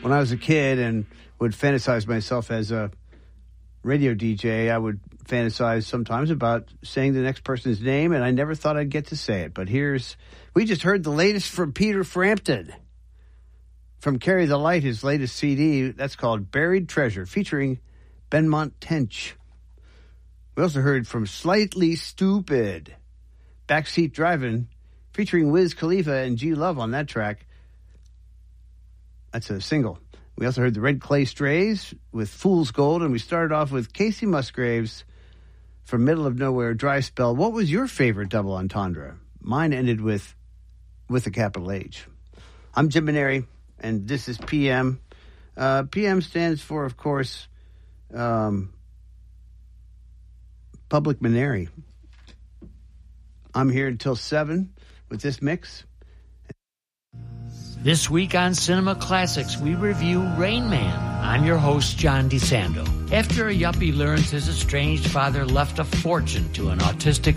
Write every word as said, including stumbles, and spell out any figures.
when I was a kid and would fantasize myself as a radio D J, I would fantasize sometimes about saying the next person's name, and I never thought I'd get to say it. But here's, we just heard the latest from Peter Frampton from Carry the Light, his latest C D. That's called Buried Treasure, featuring Benmont Tench. We also heard from Slightly Stupid, Backseat Driving, featuring Wiz Khalifa and G Love on that track. That's a single. We also heard the Red Clay Strays with Fool's Gold, and we started off with Casey Musgraves from Middle of Nowhere, Dry Spell. What was your favorite double entendre? Mine ended with with a capital H. I'm Jim Maneri, and this is P M. Uh, P M stands for, of course, um, Public Maneri. I'm here until seven with this mix. This week on Cinema Classics, we review Rain Man. I'm your host, John DeSando. After a yuppie learns his estranged father left a fortune to an autistic